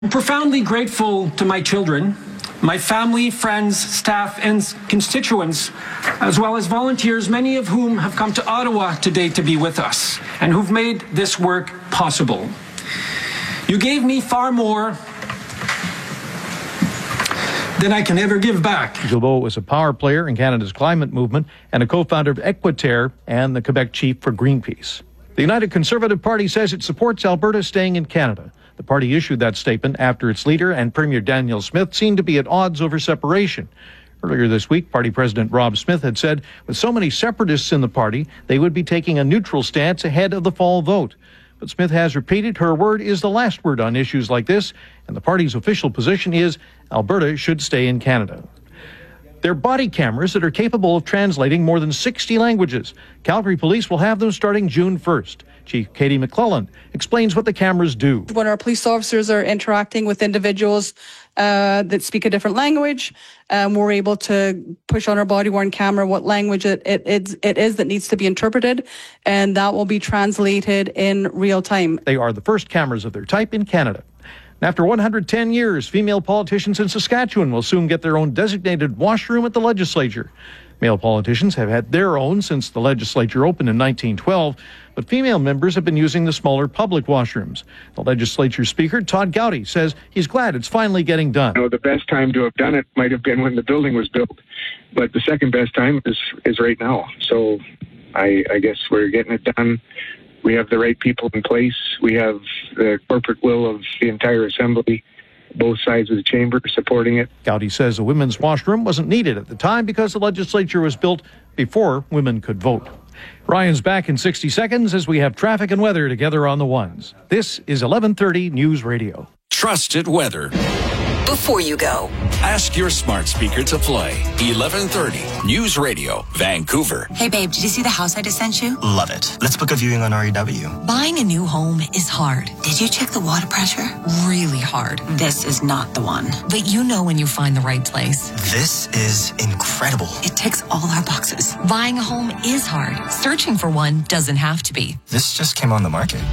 I'm profoundly grateful to my children, my family, friends, staff, and constituents, as well as volunteers, many of whom have come to Ottawa today to be with us and who've made this work possible. You gave me far more than I can ever give back. Guilbeault was a power player in Canada's climate movement and a co-founder of Equiterre and the Quebec chief for Greenpeace. The United Conservative Party says it supports Alberta staying in Canada. The party issued that statement after its leader and Premier Danielle Smith seemed to be at odds over separation. Earlier this week, party president Rob Smith had said with so many separatists in the party, they would be taking a neutral stance ahead of the fall vote. But Smith has repeated her word is the last word on issues like this, and the party's official position is Alberta should stay in Canada. They're body cameras that are capable of translating more than 60 languages. Calgary Police will have them starting June 1st. Chief Katie McClellan explains what the cameras do. When our police officers are interacting with individuals that speak a different language, we're able to push on our body-worn camera what language it is that needs to be interpreted, and that will be translated in real time. They are the first cameras of their type in Canada. After 110 years, female politicians in Saskatchewan will soon get their own designated washroom at the legislature. Male politicians have had their own since the legislature opened in 1912, but female members have been using the smaller public washrooms. The legislature speaker, Todd Gowdy, says he's glad it's finally getting done. The best time to have done it might have been when the building was built, but the second best time is right now. So I guess we're getting it done. We have the right people in place. We have the corporate will of the entire assembly, both sides of the chamber supporting it. Gowdy says a women's washroom wasn't needed at the time because the legislature was built before women could vote. Ryan's back in 60 seconds as we have traffic and weather together on the ones. This is 1130 News Radio. Trusted weather. Before you go, Ask your smart speaker to play 1130 News Radio, Vancouver. Hey babe, did you see the house I just sent you? Love it. Let's book a viewing on REW. Buying a new home is hard. Did you check the water pressure? Really hard. This is not the one. But you know when you find the right place. This is incredible. It ticks all our boxes. Buying a home is hard. Searching for one doesn't have to be. This just came on the market.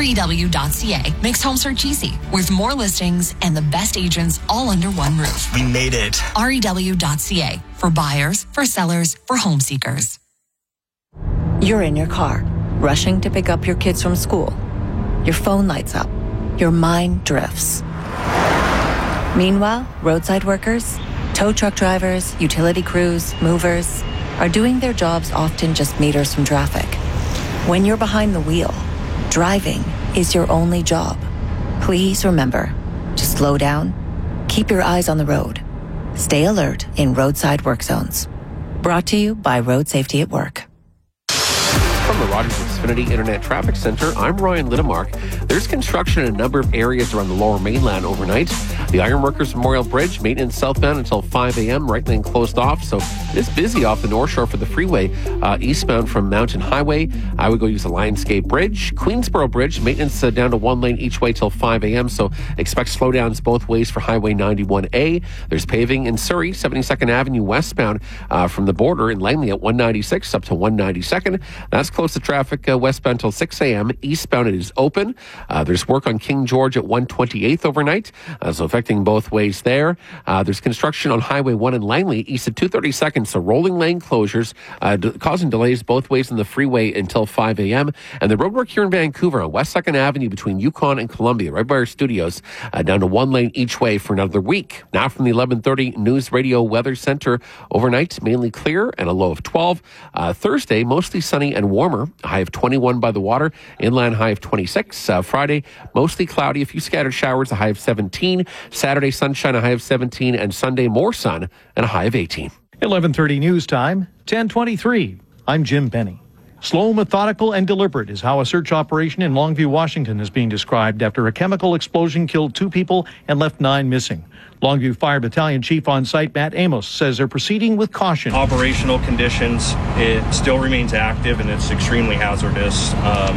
REW.ca makes home search easy, with more listings and the best agents all under one roof. We made it. REW.ca, for buyers, for sellers, for home seekers. You're in your car, rushing to pick up your kids from school. Your phone lights up. Your mind drifts. Meanwhile, roadside workers, tow truck drivers, utility crews, movers are doing their jobs often just meters from traffic. When you're behind the wheel, driving is your only job. Please remember to slow down, keep your eyes on the road, stay alert in roadside work zones. Brought to you by Road Safety at Work. From the Rogers Xfinity Internet Traffic Center, I'm Ryan Littemark. There's construction in a number of areas around the Lower Mainland overnight. The Ironworkers Memorial Bridge, maintenance southbound until 5 a.m., right lane closed off, so it is busy off the North Shore for the freeway. Eastbound from Mountain Highway, I would go use the Lionsgate Bridge. Queensboro Bridge, maintenance down to one lane each way till 5 a.m., so expect slowdowns both ways for Highway 91A. There's paving in Surrey, 72nd Avenue westbound from the border in Langley at 196 up to 192nd. That's close to traffic westbound till 6 a.m. Eastbound it is open. There's work on King George at 128th overnight, so affecting both ways there. There's construction on Highway 1 in Langley east of 232nd, so rolling lane closures causing delays both ways on the freeway until 5 a.m. And the roadwork here in Vancouver on West 2nd Avenue between Yukon and Columbia, right by our studios, down to one lane each way for another week. Now from the 1130 News Radio Weather Center, overnight mainly clear and a low of 12. Thursday, mostly sunny and warmer, a high of 21 by the water, inland high of 26. Friday, mostly cloudy, a few scattered showers, a high of 17. Saturday, sunshine, a high of 17. And Sunday, more sun and a high of 18. 11:30 news time, 10:23. I'm Jim Benny. Slow, methodical, and deliberate is how a search operation in Longview, Washington is being described after a chemical explosion killed 2 people and left 9 missing. Longview Fire Battalion Chief on site, Matt Amos, says they're proceeding with caution. Operational conditions, it still remains active and it's extremely hazardous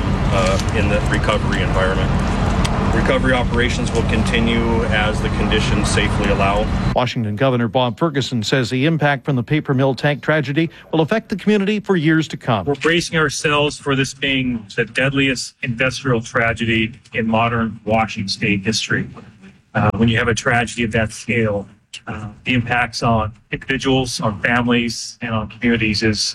in the recovery environment. Recovery operations will continue as the conditions safely allow. Washington Governor Bob Ferguson says the impact from the paper mill tank tragedy will affect the community for years to come. We're bracing ourselves for this being the deadliest industrial tragedy in modern Washington state history. When you have a tragedy of that scale, the impacts on individuals, on families, and on communities is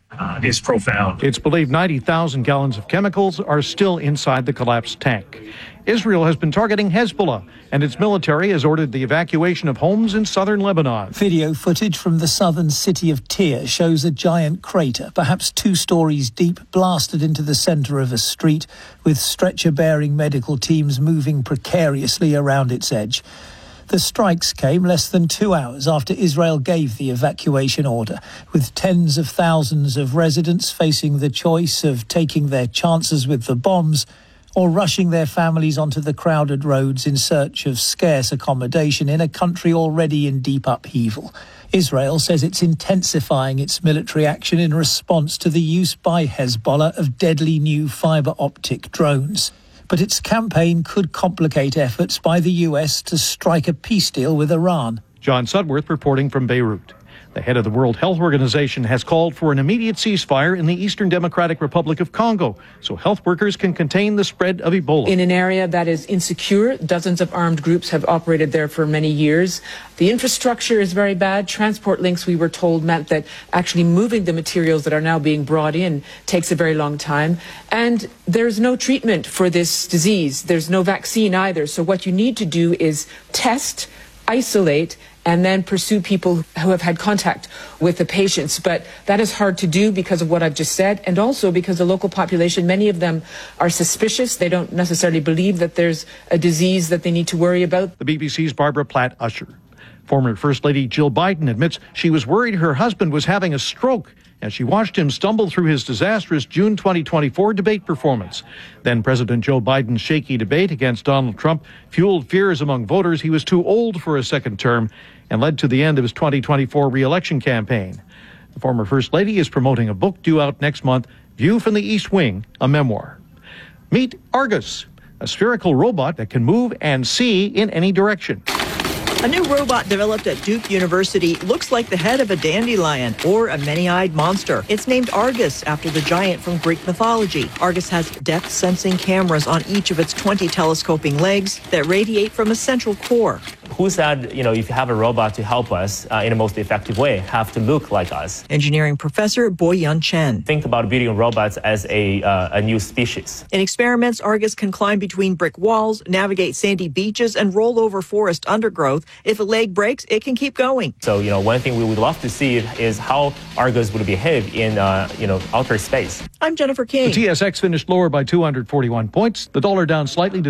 profound. It's believed 90,000 gallons of chemicals are still inside the collapsed tank. Israel has been targeting Hezbollah, and its military has ordered the evacuation of homes in southern Lebanon. Video footage from the southern city of Tyre shows a giant crater, perhaps 2 stories deep, blasted into the centre of a street, with stretcher-bearing medical teams moving precariously around its edge. The strikes came less than 2 hours after Israel gave the evacuation order, with tens of thousands of residents facing the choice of taking their chances with the bombs or rushing their families onto the crowded roads in search of scarce accommodation in a country already in deep upheaval. Israel says it's intensifying its military action in response to the use by Hezbollah of deadly new fibre-optic drones. But its campaign could complicate efforts by the US to strike a peace deal with Iran. John Sudworth reporting from Beirut. The head of the World Health Organization has called for an immediate ceasefire in the Eastern Democratic Republic of Congo so health workers can contain the spread of Ebola. In an area that is insecure, dozens of armed groups have operated there for many years. The infrastructure is very bad. Transport links, we were told, meant that actually moving the materials that are now being brought in takes a very long time. And there's no treatment for this disease. There's no vaccine either. So what you need to do is test, isolate, and then pursue people who have had contact with the patients. But that is hard to do because of what I've just said, and also because the local population, many of them are suspicious. They don't necessarily believe that there's a disease that they need to worry about. The BBC's Barbara Platt-Usher. Former First Lady Jill Biden admits she was worried her husband was having a stroke as she watched him stumble through his disastrous June 2024 debate performance. Then President Joe Biden's shaky debate against Donald Trump fueled fears among voters he was too old for a second term and led to the end of his 2024 re-election campaign. The former First Lady is promoting a book due out next month, View from the East Wing, a memoir. Meet Argus, a spherical robot that can move and see in any direction. A new robot developed at Duke University looks like the head of a dandelion or a many-eyed monster. It's named Argus after the giant from Greek mythology. Argus has depth-sensing cameras on each of its 20 telescoping legs that radiate from a central core. Who said, if you have a robot to help us in the most effective way, have to look like us? Engineering professor Boyun Chen. Think about building robots as a new species. In experiments, Argus can climb between brick walls, navigate sandy beaches, and roll over forest undergrowth. If a leg breaks, it can keep going. So, one thing we would love to see is how Argus would behave in, outer space. I'm Jennifer King. The TSX finished lower by 241 points. The dollar down slightly to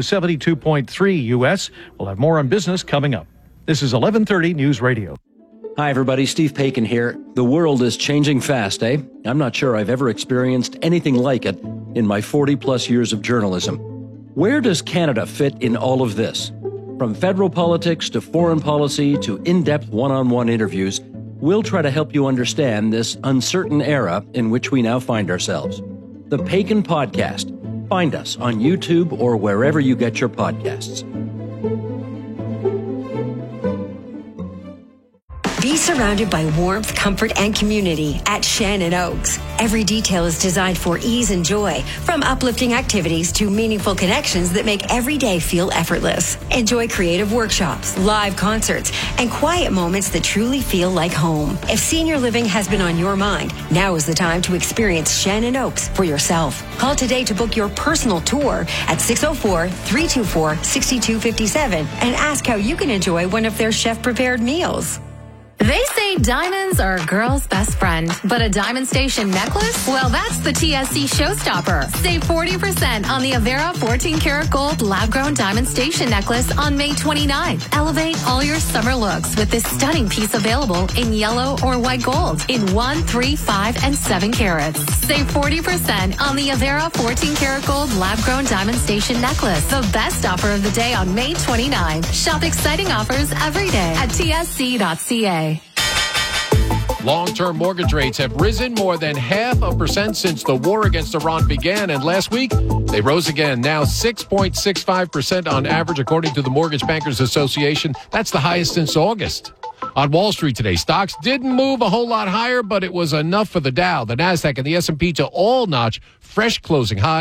72.3 U.S. We'll have more on business coming up. This is 1130 News Radio. Hi, everybody. Steve Paikin here. The world is changing fast, eh? I'm not sure I've ever experienced anything like it in my 40-plus years of journalism. Where does Canada fit in all of this? From federal politics to foreign policy to in-depth one-on-one interviews, we'll try to help you understand this uncertain era in which we now find ourselves. The Paikin Podcast. Find us on YouTube or wherever you get your podcasts. Be surrounded by warmth, comfort, and community at Shannon Oaks. Every detail is designed for ease and joy, from uplifting activities to meaningful connections that make every day feel effortless. Enjoy creative workshops, live concerts, and quiet moments that truly feel like home. If senior living has been on your mind, now is the time to experience Shannon Oaks for yourself. Call today to book your personal tour at 604-324-6257 and ask how you can enjoy one of their chef-prepared meals. They say diamonds are a girl's best friend, but a Diamond Station necklace? Well, that's the TSC showstopper. Save 40% on the Avera 14-karat gold lab-grown Diamond Station necklace on May 29th. Elevate all your summer looks with this stunning piece available in yellow or white gold in 1, 3, 5, and 7 carats. Save 40% on the Avera 14-karat gold lab-grown Diamond Station necklace. The best offer of the day on May 29th. Shop exciting offers every day at tsc.ca. Long-term mortgage rates have risen more than 0.5% since the war against Iran began, and last week they rose again, now 6.65% on average, according to the Mortgage Bankers Association. That's the highest since August. On Wall Street today, stocks didn't move a whole lot higher, but it was enough for the Dow, the Nasdaq, and the S&P to all notch fresh closing highs.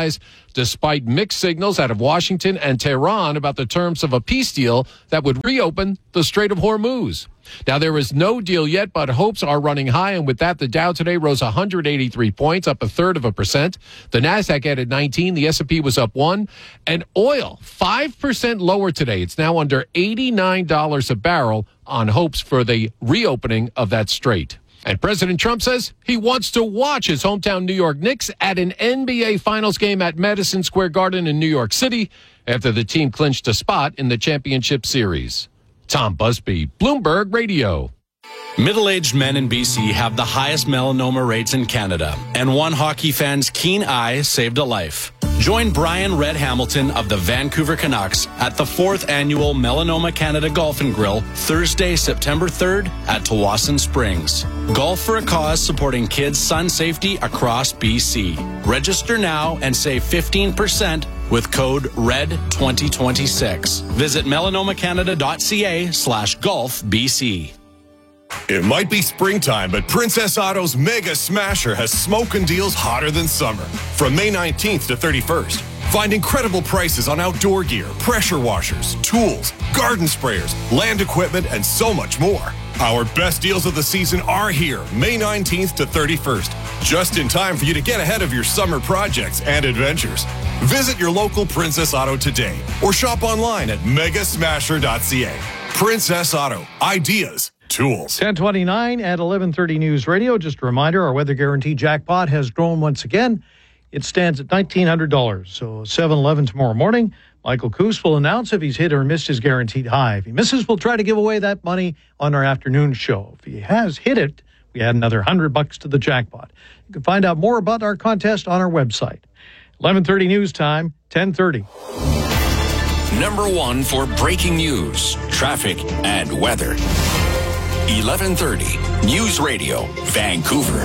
despite mixed signals out of Washington and Tehran about the terms of a peace deal that would reopen the Strait of Hormuz. Now, there is no deal yet, but hopes are running high, and with that, the Dow today rose 183 points, up 0.33%. The Nasdaq added 19, the S&P was up 1, and oil 5% lower today. It's now under $89 a barrel on hopes for the reopening of that strait. And President Trump says he wants to watch his hometown New York Knicks at an NBA Finals game at Madison Square Garden in New York City after the team clinched a spot in the championship series. Tom Busby, Bloomberg Radio. Middle-aged men in BC have the highest melanoma rates in Canada, and one hockey fan's keen eye saved a life. Join Brian Red Hamilton of the Vancouver Canucks at the 4th Annual Melanoma Canada Golf and Grill, Thursday, September 3rd at Tawasin Springs. Golf for a cause supporting kids' sun safety across BC. Register now and save 15% with code RED2026. Visit melanomacanada.ca/golfbc. It might be springtime, but Princess Auto's Mega Smasher has smoking deals hotter than summer. From May 19th to 31st, find incredible prices on outdoor gear, pressure washers, tools, garden sprayers, land equipment, and so much more. Our best deals of the season are here, May 19th to 31st, just in time for you to get ahead of your summer projects and adventures. Visit your local Princess Auto today or shop online at megasmasher.ca. Princess Auto, ideas, tools. 10:29 at 11:30 News Radio. Just a reminder, our weather guarantee jackpot has grown once again. It stands at $1,900. So 7-11 tomorrow morning, Michael Koos will announce if he's hit or missed his guaranteed high. If he misses, we'll try to give away that money on our afternoon show. If he has hit it, we add another $100 to the jackpot. You can find out more about our contest on our website. 11:30 news time, 10:30. Number one for breaking news, traffic, and weather. 11:30 News Radio, Vancouver.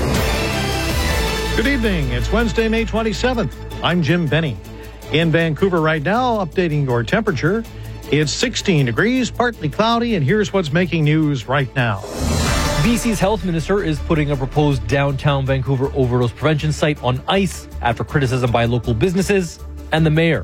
Good evening. It's Wednesday, May 27th. I'm Jim Benny. In Vancouver right now, updating your temperature. It's 16 degrees, partly cloudy, and here's what's making news right now. BC's health minister is putting a proposed downtown Vancouver overdose prevention site on ice after criticism by local businesses and the mayor.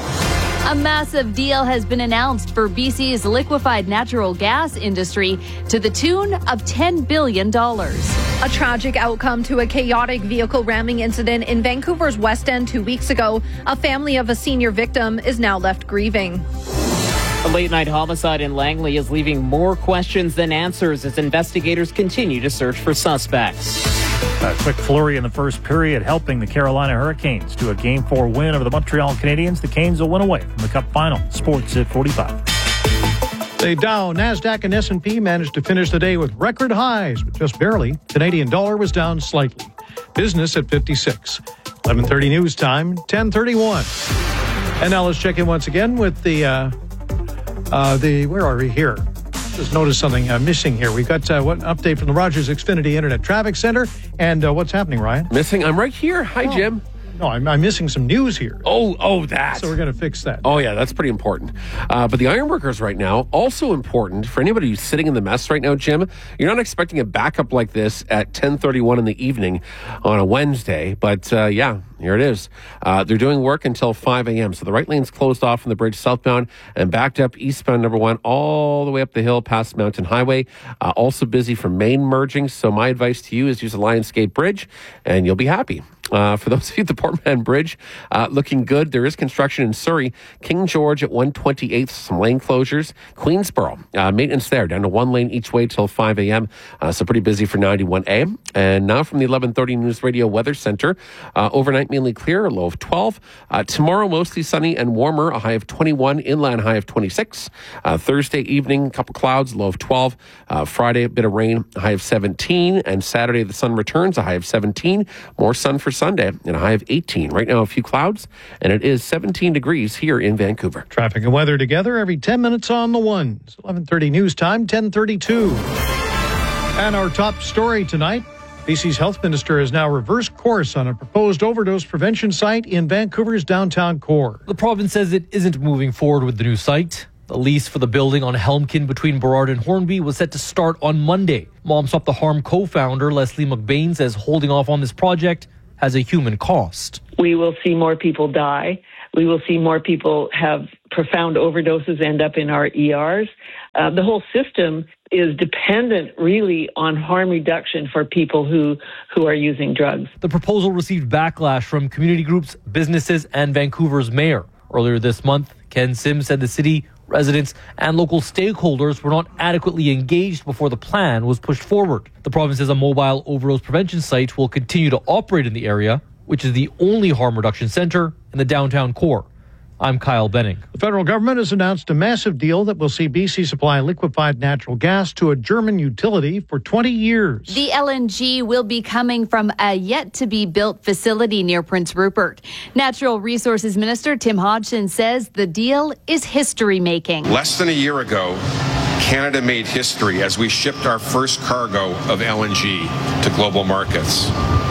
A massive deal has been announced for BC's liquefied natural gas industry to the tune of $10 billion. A tragic outcome to a chaotic vehicle ramming incident in Vancouver's West End 2 weeks ago. A family of a senior victim is now left grieving. A late-night homicide in Langley is leaving more questions than answers as investigators continue to search for suspects. A quick flurry in the first period, helping the Carolina Hurricanes to a Game 4 win over the Montreal Canadiens. The Canes will win away from the Cup final. Sports at 45. The Dow, Nasdaq, and S&P managed to finish the day with record highs, but just barely. Canadian dollar was down slightly. Business at 56. 11:30 news time, 10:31. And now let's check in once again with the where are we here? Just noticed something missing here. We've got what update from the Rogers Xfinity Internet Traffic Center. And what's happening, Ryan? Missing? I'm right here. Hi, Jim. No, I'm missing some news here. Oh, that. So we're going to fix that. Oh, yeah, that's pretty important. But the ironworkers right now, also important for anybody who's sitting in the mess right now, Jim. You're not expecting a backup like this at 10:31 in the evening on a Wednesday. But, yeah, here it is. They're doing work until 5 a.m. So the right lane's closed off from the bridge southbound and backed up eastbound number 1 all the way up the hill past Mountain Highway. Also busy for main merging. So my advice to you is use the Lionsgate Bridge and you'll be happy. For those of you at the Portman Bridge, looking good. There is construction in Surrey. King George at 128th, some lane closures. Queensboro, maintenance there, down to 1 lane each way till 5 a.m. So pretty busy for 91A. And now from the 11:30 News Radio Weather Center, overnight mainly clear, a low of 12. Tomorrow mostly sunny and warmer, a high of 21, inland high of 26. Thursday evening, a couple clouds, low of 12. Friday, a bit of rain, a high of 17. And Saturday, the sun returns, a high of 17. More sun for Sunday and a high of 18. Right now, a few clouds, and it is 17 degrees here in Vancouver. Traffic and weather together every 10 minutes on the ones. 11:30 news time, 10:32. And our top story tonight, BC's health minister has now reversed course on a proposed overdose prevention site in Vancouver's downtown core. The province says it isn't moving forward with the new site. The lease for the building on Helmkin between Burrard and Hornby was set to start on Monday. Mom Stop the Harm co-founder Leslie McBain says holding off on this project has a human cost. We will see more people die. We will see more people have profound overdoses end up in our ERs. The whole system is dependent really on harm reduction for people who are using drugs. The proposal received backlash from community groups, businesses, and Vancouver's mayor. Earlier this month, Ken Sims said the city, residents, and local stakeholders were not adequately engaged before the plan was pushed forward. The province says a mobile overdose prevention site will continue to operate in the area, which is the only harm reduction center in the downtown core. I'm Kyle Benning. The federal government has announced a massive deal that will see BC supply liquefied natural gas to a German utility for 20 years. The LNG will be coming from a yet-to-be-built facility near Prince Rupert. Natural Resources Minister Tim Hodgson says the deal is history-making. Less than a year ago, Canada made history as we shipped our first cargo of LNG to global markets.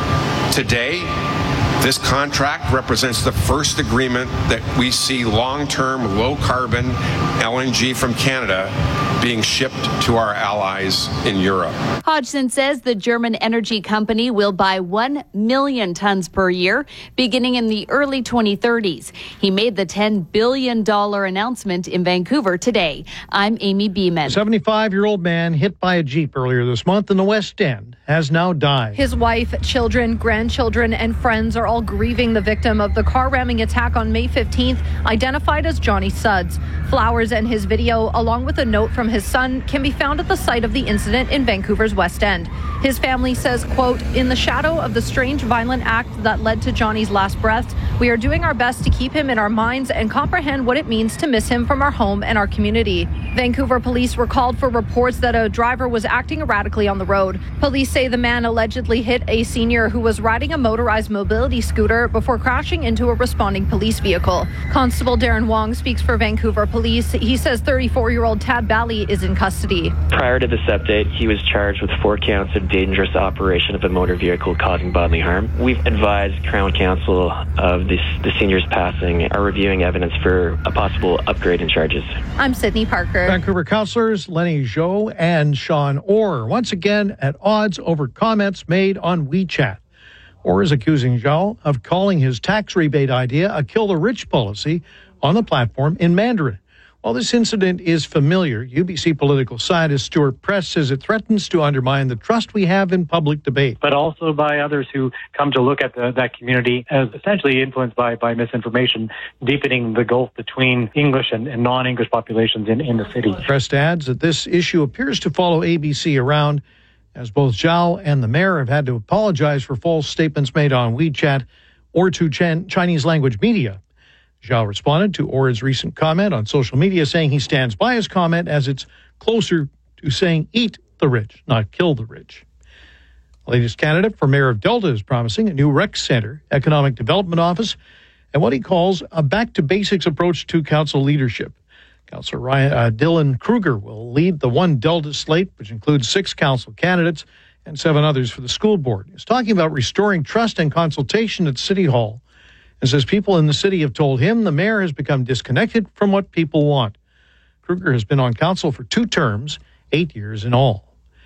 Today, this contract represents the first agreement that we see long-term, low-carbon LNG from Canada being shipped to our allies in Europe. Hodgson says the German energy company will buy 1 million tons per year, beginning in the early 2030s. He made the $10 billion announcement in Vancouver today. I'm Amy Beeman. A 75-year-old man hit by a Jeep earlier this month in the West End has now died. His wife, children, grandchildren, and friends are all grieving the victim of the car ramming attack on May 15th, identified as Johnny Suds. Flowers and his video, along with a note from his son, can be found at the site of the incident in Vancouver's West End. His family says, quote, "In the shadow of the strange violent act that led to Johnny's last breaths, we are doing our best to keep him in our minds and comprehend what it means to miss him from our home and our community." Vancouver police were called for reports that a driver was acting erratically on the road. Police say the man allegedly hit a senior who was riding a motorized mobility scooter before crashing into a responding police vehicle. Constable Darren Wong speaks for Vancouver police. He says 34-year-old Tad Bally is in custody. Prior to this update, he was charged with 4 counts of dangerous operation of a motor vehicle causing bodily harm. We've advised Crown Counsel of the senior's passing, are reviewing evidence for a possible upgrade in charges. I'm Sydney Parker. Vancouver councillors Lenny Zhou and Sean Orr once again at odds over comments made on WeChat. Orr is accusing Zhou of calling his tax rebate idea a kill the rich policy on the platform in Mandarin. While this incident is familiar, UBC political scientist Stuart Press says it threatens to undermine the trust we have in public debate. But also by others who come to look at that community as essentially influenced by misinformation, deepening the gulf between English and non-English populations in the city. Press adds that this issue appears to follow ABC around, as both Zhao and the mayor have had to apologize for false statements made on WeChat or to Chinese language media. Zhao responded to Orr's recent comment on social media, saying he stands by his comment as it's closer to saying eat the rich, not kill the rich. The latest candidate for mayor of Delta is promising a new rec center, economic development office, and what he calls a back-to-basics approach to council leadership. Councillor Dylan Kruger will lead the One Delta slate, which includes 6 council candidates and 7 others for the school board. He's talking about restoring trust and consultation at City Hall, and says people in the city have told him the mayor has become disconnected from what people want. Kruger has been on council for 2 terms, 8 years in all.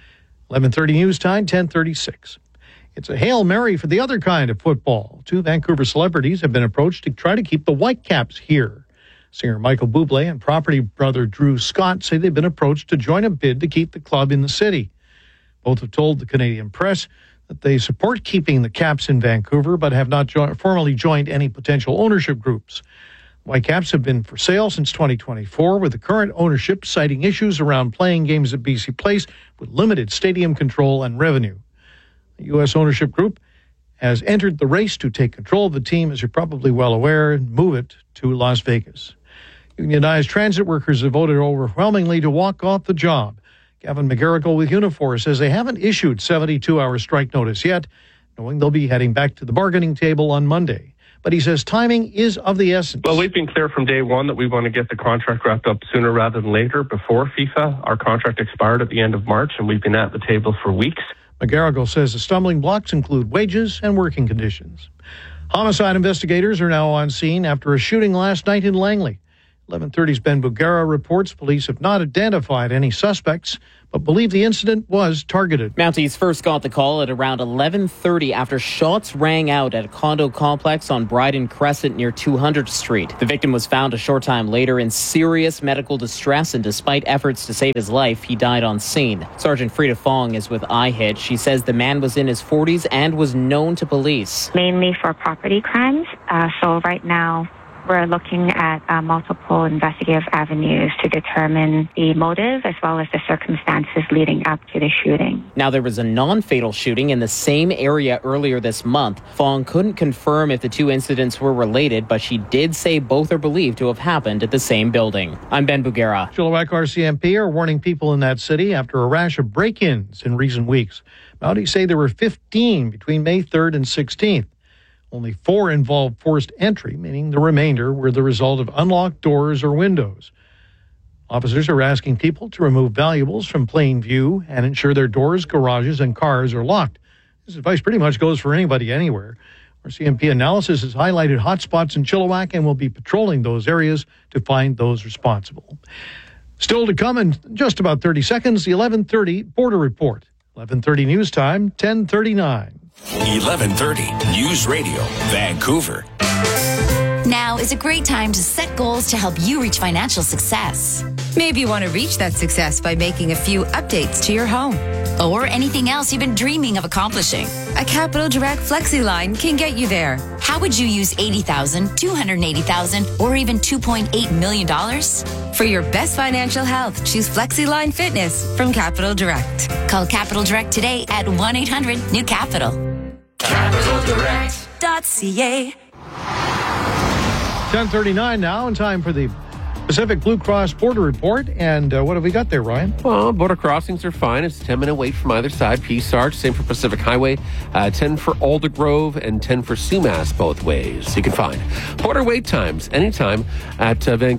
11:30 news time, 10:36. It's a Hail Mary for the other kind of football. 2 Vancouver celebrities have been approached to try to keep the Whitecaps here. Singer Michael Bublé and property brother Drew Scott say they've been approached to join a bid to keep the club in the city. Both have told the Canadian Press that they support keeping the Caps in Vancouver, but have not formally joined any potential ownership groups. Whitecaps have been for sale since 2024, with the current ownership citing issues around playing games at BC Place with limited stadium control and revenue. The U.S. ownership group has entered the race to take control of the team, as you're probably well aware, and move it to Las Vegas. Unionized transit workers have voted overwhelmingly to walk off the job. Gavin McGarrigle with Unifor says they haven't issued 72-hour strike notice yet, knowing they'll be heading back to the bargaining table on Monday. But he says timing is of the essence. Well, we've been clear from day one that we want to get the contract wrapped up sooner rather than later. Before FIFA, our contract expired at the end of March, and we've been at the table for weeks. McGarrigle says the stumbling blocks include wages and working conditions. Homicide investigators are now on scene after a shooting last night in Langley. 11:30's Ben Bugera reports police have not identified any suspects, but believe the incident was targeted. Mounties first got the call at around 11:30 after shots rang out at a condo complex on Bryden Crescent near 200th Street. The victim was found a short time later in serious medical distress, and despite efforts to save his life, he died on scene. Sergeant Frida Fong is with iHit. She says the man was in his 40s and was known to police. Mainly for property crimes. So right now, we're looking at multiple investigative avenues to determine the motive as well as the circumstances leading up to the shooting. Now, there was a non-fatal shooting in the same area earlier this month. Fong couldn't confirm if the two incidents were related, but she did say both are believed to have happened at the same building. I'm Ben Bugera. Chilliwack RCMP are warning people in that city after a rash of break-ins in recent weeks. Mounties say there were 15 between May 3rd and 16th. Only 4 involved forced entry, meaning the remainder were the result of unlocked doors or windows. Officers are asking people to remove valuables from plain view and ensure their doors, garages, and cars are locked. This advice pretty much goes for anybody anywhere. Our CMP analysis has highlighted hotspots in Chilliwack and will be patrolling those areas to find those responsible. Still to come in just about 30 seconds, the 11:30 Border Report. 11:30 news time, 10:39. 11:30 News Radio, Vancouver. Now is a great time to set goals to help you reach financial success. Maybe you want to reach that success by making a few updates to your home. Or anything else you've been dreaming of accomplishing. A Capital Direct FlexiLine can get you there. How would you use $80,000, $280,000, or even $2.8 million? For your best financial health, choose FlexiLine Fitness from Capital Direct. Call Capital Direct today at 1-800-NEW-CAPITAL. CapitalDirect.ca. 10:39 now, and time for the Pacific Blue Cross Border Report. And what have we got there, Ryan? Well, border crossings are fine. It's a 10-minute wait from either side. Peace Arch, same for Pacific Highway. 10 for Aldergrove and 10 for Sumas both ways. You can find border wait times anytime at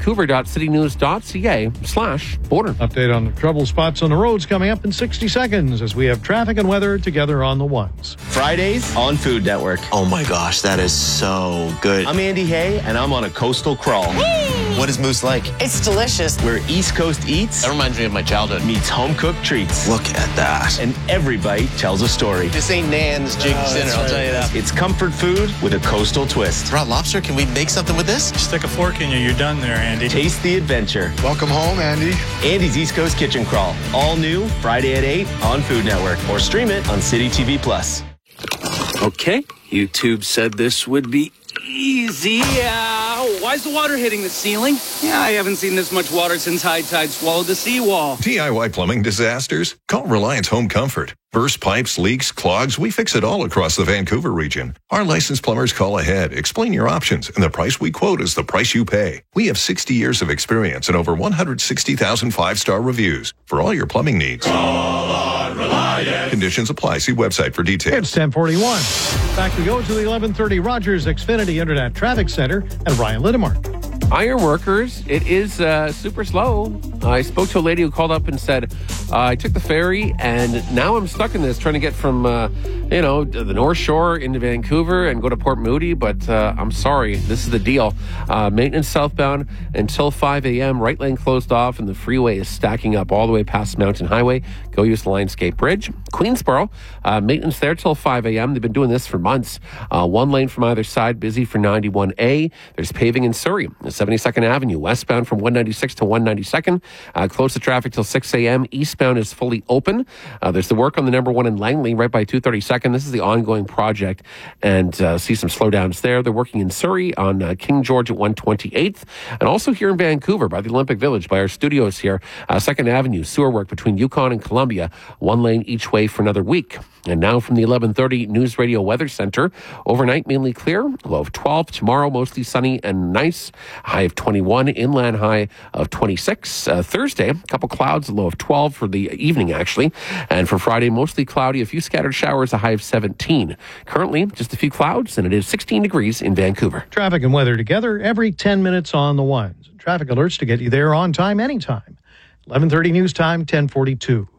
vancouver.citynews.ca/border. Update on the trouble spots on the roads coming up in 60 seconds as we have traffic and weather together on the ones. Fridays on Food Network. Oh my gosh, that is so good. I'm Andy Hay, and I'm on a coastal crawl. What is Moose like? It's delicious. Where East Coast eats. That reminds me of my childhood. Meets home-cooked treats. Look at that. And every bite tells a story. This ain't Nan's Jig Dinner, I'll tell you that. It's comfort food with a coastal twist. Raw lobster, can we make something with this? Stick a fork in you, you're done there, Andy. Taste the adventure. Welcome home, Andy. Andy's East Coast Kitchen Crawl. All new, Friday at 8 on Food Network. Or stream it on City TV Plus. Okay, YouTube said this would be easy. Why's the water hitting the ceiling? Yeah, I haven't seen this much water since high tide swallowed the seawall. DIY plumbing disasters? Call Reliance Home Comfort. Burst pipes, leaks, clogs, we fix it all across the Vancouver region. Our licensed plumbers call ahead, explain your options, and the price we quote is the price you pay. We have 60 years of experience and over 160,000 five-star reviews for all your plumbing needs. Call on Reliance. Conditions apply. See website for details. It's 10:41. Back we go to the 11:30 Rogers Xfinity Internet Traffic Center and Ryan Lidemark. Iron workers, it is super slow. I spoke to a lady who called up and said, I took the ferry and now I'm stuck in this trying to get from, the North Shore into Vancouver and go to Port Moody. But I'm sorry, this is the deal. Maintenance southbound until 5 a.m. Right lane closed off and the freeway is stacking up all the way past Mountain Highway. Go use the Lionsgate Bridge. Queensboro, maintenance there till 5 a.m. They've been doing this for months. One lane from either side, busy for 91A. There's paving in Surrey. 72nd Avenue, westbound from 196 to 192nd. Close the traffic till 6 a.m. Eastbound is fully open. There's the work on the number 1 in Langley right by 232nd. This is the ongoing project and see some slowdowns there. They're working in Surrey on King George at 128th and also here in Vancouver by the Olympic Village by our studios here. 2nd Avenue, sewer work between Yukon and Columbia. One lane each way for another week. And now from the 11:30 News Radio Weather Center. Overnight, mainly clear. Low of 12. Tomorrow, mostly sunny and nice. High of 21. Inland high of 26. Thursday, a couple clouds. Low of 12 for the evening, actually. And for Friday, mostly cloudy. A few scattered showers. A high of 17. Currently, just a few clouds. And it is 16 degrees in Vancouver. Traffic and weather together every 10 minutes on the ones. Traffic alerts to get you there on time, anytime. 11:30 news time, 10:42.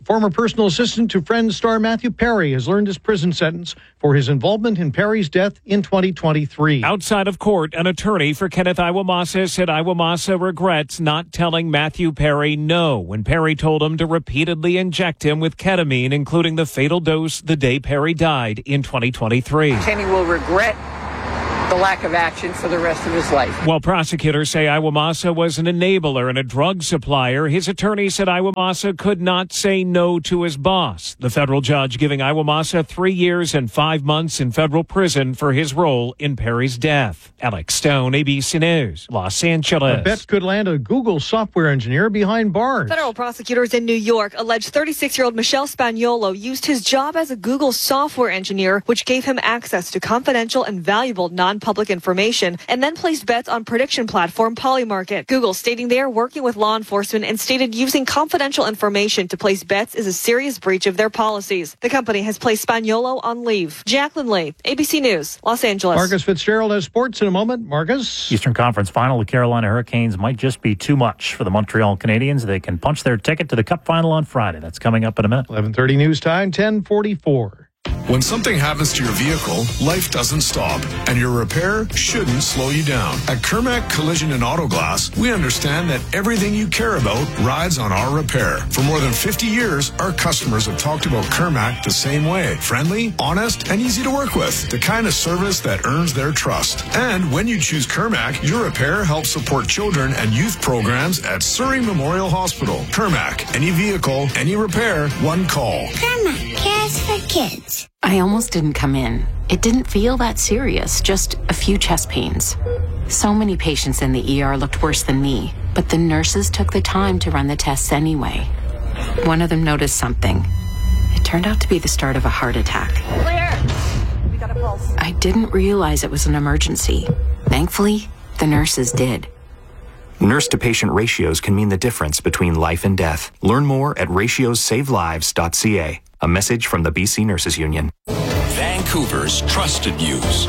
Former personal assistant to Friends star Matthew Perry has learned his prison sentence for his involvement in Perry's death in 2023. Outside of court, an attorney for Kenneth Iwamasa said Iwamasa regrets not telling Matthew Perry no when Perry told him to repeatedly inject him with ketamine, including the fatal dose the day Perry died in 2023. Kenny will regret the lack of action for the rest of his life. While prosecutors say Iwamasa was an enabler and a drug supplier, his attorney said Iwamasa could not say no to his boss. The federal judge giving Iwamasa 3 years and 5 months in federal prison for his role in Perry's death. Alex Stone, ABC News, Los Angeles. A bet could land a Google software engineer behind bars. Federal prosecutors in New York allege 36-year-old Michelle Spaniolo used his job as a Google software engineer, which gave him access to confidential and valuable non-public information, and then placed bets on prediction platform Polymarket. Google stating they are working with law enforcement and stated using confidential information to place bets is a serious breach of their policies. The company has placed Spaniolo on leave. Jacqueline Lee, ABC News, Los Angeles. Marcus Fitzgerald has sports in a moment. Marcus? Eastern Conference Final, the Carolina Hurricanes might just be too much for the Montreal Canadiens. They can punch their ticket to the Cup Final on Friday. That's coming up in a minute. 11:30 news time, 10:44. When something happens to your vehicle, life doesn't stop, and your repair shouldn't slow you down. At Kermac Collision and Auto Glass, we understand that everything you care about rides on our repair. For more than 50 years, our customers have talked about Kermac the same way. Friendly, honest, and easy to work with. The kind of service that earns their trust. And when you choose Kermac, your repair helps support children and youth programs at Surrey Memorial Hospital. Kermac, any vehicle, any repair, one call. Kermac cares for kids. I almost didn't come in. It didn't feel that serious, just a few chest pains. So many patients in the ER looked worse than me, but the nurses took the time to run the tests anyway. One of them noticed something. It turned out to be the start of a heart attack. Clear! We got a pulse. I didn't realize it was an emergency. Thankfully, the nurses did. Nurse-to-patient ratios can mean the difference between life and death. Learn more at ratiosavelives.ca. A message from the BC Nurses Union. Vancouver's trusted news.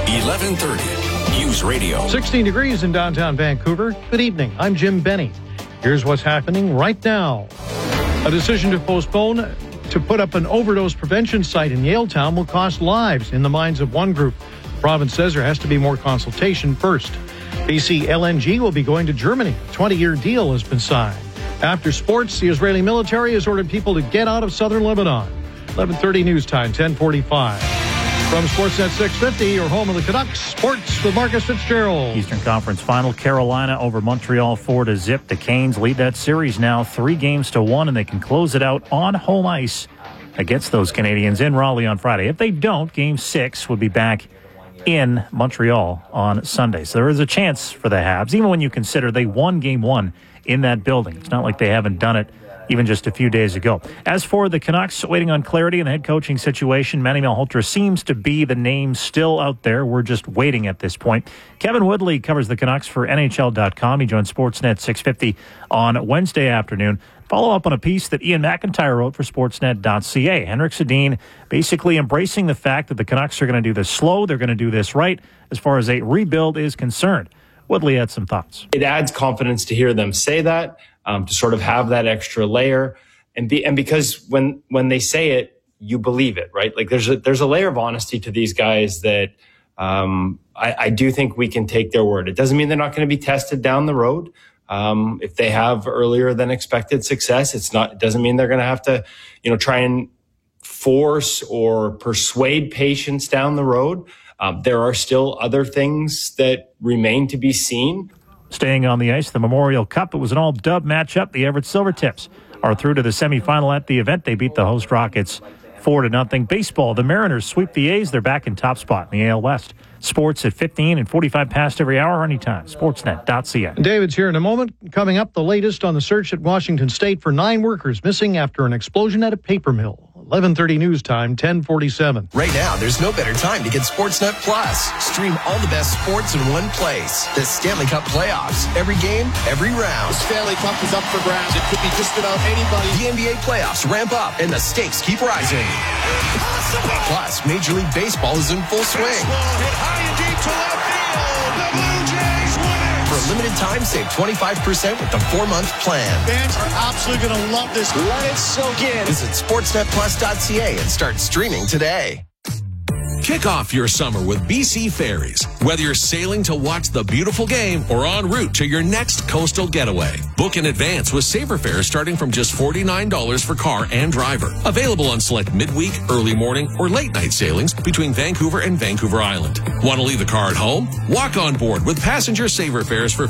1130 News Radio. 16 degrees in downtown Vancouver. Good evening. I'm Jim Benny. Here's what's happening right now. A decision to postpone to put up an overdose prevention site in Yaletown will cost lives in the minds of one group. The province says there has to be more consultation first. BC LNG will be going to Germany. A 20-year deal has been signed. After sports, the Israeli military has ordered people to get out of southern Lebanon. 11:30 news time, 10:45. From Sportsnet 650, your home of the Canucks, sports with Marcus Fitzgerald. Eastern Conference Final, Carolina over Montreal 4-0. The Canes lead that series now 3-1, and they can close it out on home ice against those Canadians in Raleigh on Friday. If they don't, Game 6 would be back in Montreal on Sunday. So there is a chance for the Habs, even when you consider they won Game 1 in that building. It's not like they haven't done it even just a few days ago. As for the Canucks, waiting on clarity in the head coaching situation, Manny Malhotra seems to be the name still out there. We're just waiting at this point. Kevin Woodley covers the Canucks for NHL.com. He joined Sportsnet 650 on Wednesday afternoon. Follow up on a piece that Ian McIntyre wrote for Sportsnet.ca. Henrik Sedin basically embracing the fact that the Canucks are going to do this slow, they're going to do this right as far as a rebuild is concerned. Woodley had some thoughts. It adds confidence to hear them say that, to sort of have that extra layer, and because when they say it, you believe it, right? Like there's a layer of honesty to these guys that I do think we can take their word. It doesn't mean they're not going to be tested down the road. If they have earlier than expected success, it doesn't mean they're going to have to, try and force or persuade patients down the road. There are still other things that remain to be seen. Staying on the ice, the Memorial Cup, it was an all-dub matchup. The Everett Silvertips are through to the semifinal at the event. They beat the host Rockets 4-0. Baseball, the Mariners sweep the A's. They're back in top spot in the AL West. Sports at 15 and 45 past every hour, anytime. Sportsnet.ca. David's here in a moment. Coming up, the latest on the search at Washington State for 9 workers missing after an explosion at a paper mill. 11:30 news time, 10:47. Right now, there's no better time to get Sportsnet Plus. Stream all the best sports in one place. The Stanley Cup playoffs. Every game, every round. The Stanley Cup is up for grabs. It could be just about anybody. The NBA playoffs ramp up, and the stakes keep rising. Impossible. Plus, Major League Baseball is in full swing. Hit high and deep to left field. The Blue Jays win it. For For a limited time, save 25% with the 4-month plan. Fans are absolutely going to love this. Let it soak in. Visit sportsnetplus.ca and start streaming today. Kick off your summer with BC Ferries. Whether you're sailing to watch the beautiful game or en route to your next coastal getaway. Book in advance with Saver fares starting from just $49 for car and driver. Available on select midweek, early morning, or late night sailings between Vancouver and Vancouver Island. Want to leave the car at home? Walk on board with passenger Saver fares for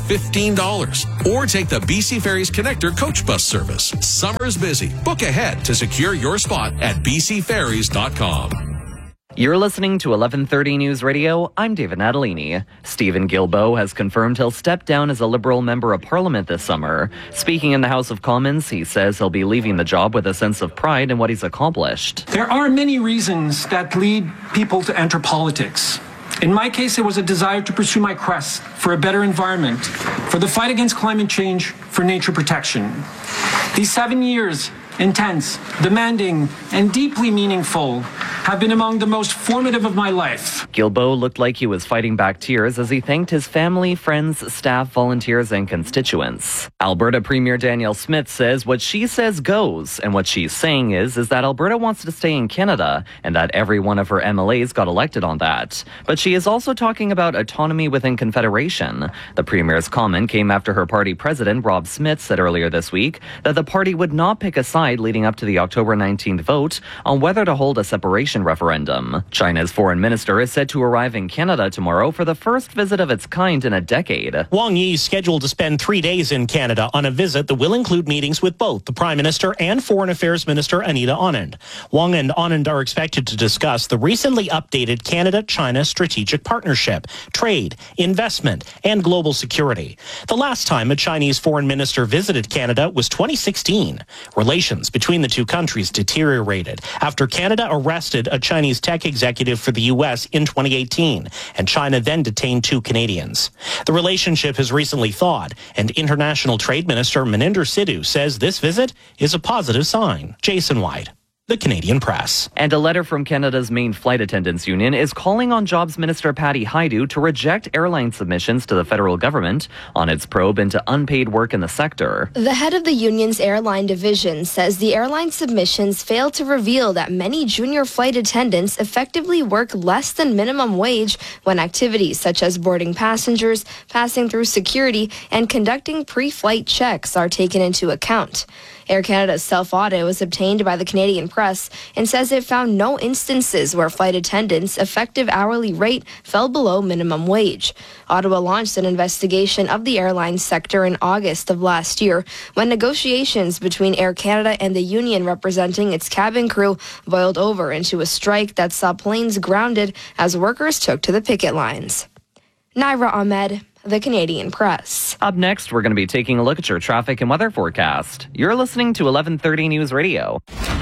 $15. Or take the BC Ferries Connector coach bus service. Summer's busy. Book ahead to secure your spot at bcferries.com. You're listening to 1130 News Radio. I'm David Natalini. Stephen Guilbeault has confirmed he'll step down as a Liberal Member of Parliament this summer. Speaking in the House of Commons, he says he'll be leaving the job with a sense of pride in what he's accomplished. There are many reasons that lead people to enter politics. In my case, it was a desire to pursue my quest for a better environment, for the fight against climate change, for nature protection. These 7 years, intense, demanding, and deeply meaningful, have been among the most formative of my life. Guilbeault looked like he was fighting back tears as he thanked his family, friends, staff, volunteers, and constituents. Alberta Premier Danielle Smith says what she says goes, and what she's saying is that Alberta wants to stay in Canada, and that every one of her MLAs got elected on that. But she is also talking about autonomy within Confederation. The Premier's comment came after her party president, Rob Smith, said earlier this week that the party would not pick a side leading up to the October 19th vote on whether to hold a separation referendum. China's foreign minister is said to arrive in Canada tomorrow for the first visit of its kind in a decade. Wang Yi is scheduled to spend 3 days in Canada on a visit that will include meetings with both the Prime Minister and Foreign Affairs Minister Anita Anand. Wang and Anand are expected to discuss the recently updated Canada-China strategic partnership, trade, investment, and global security. The last time a Chinese foreign minister visited Canada was 2016. Relations between the two countries deteriorated after Canada arrested a Chinese tech executive for the U.S. in 2018, and China then detained 2 Canadians. The relationship has recently thawed, and International Trade Minister Maninder Sidhu says this visit is a positive sign. Jason White, The Canadian Press. And a letter from Canada's main flight attendants union is calling on Jobs Minister Patty Hajdu to reject airline submissions to the federal government on its probe into unpaid work in the sector. The head of the union's airline division says the airline submissions fail to reveal that many junior flight attendants effectively work less than minimum wage when activities such as boarding passengers, passing through security, and conducting pre-flight checks are taken into account. Air Canada's self-audit was obtained by the Canadian Press and says it found no instances where flight attendants' effective hourly rate fell below minimum wage. Ottawa launched an investigation of the airline sector in August of last year when negotiations between Air Canada and the union representing its cabin crew boiled over into a strike that saw planes grounded as workers took to the picket lines. Naira Ahmed, The Canadian Press. Up next, we're going to be taking a look at your traffic and weather forecast. You're listening to 1130 News Radio.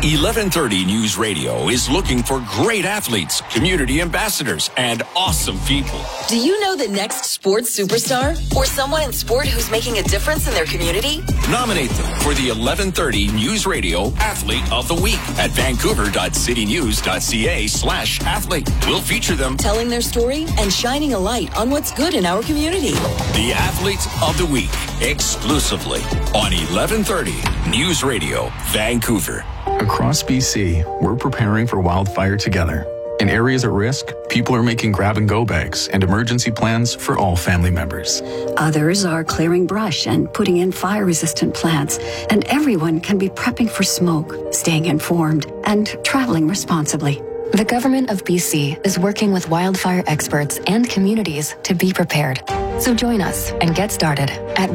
1130 News Radio is looking for great athletes, community ambassadors, and awesome people. Do you know the next sports superstar? Or someone in sport who's making a difference in their community? Nominate them for the 1130 News Radio Athlete of the Week at vancouver.citynews.ca/athlete. We'll feature them telling their story and shining a light on what's good in our community. The Athletes of the Week, exclusively on 1130 News Radio, Vancouver. Across BC, we're preparing for wildfire together. In areas at risk, people are making grab-and-go bags and emergency plans for all family members. Others are clearing brush and putting in fire-resistant plants. And everyone can be prepping for smoke, staying informed, and traveling responsibly. The Government of BC is working with wildfire experts and communities to be prepared. So join us and get started at